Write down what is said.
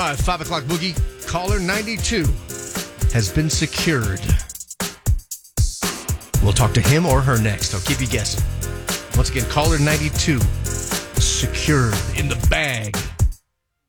5, 5 o'clock boogie. Caller 92 has been secured. We'll talk to him or her next. I'll keep you guessing. Once again, caller 92 secured in the bag.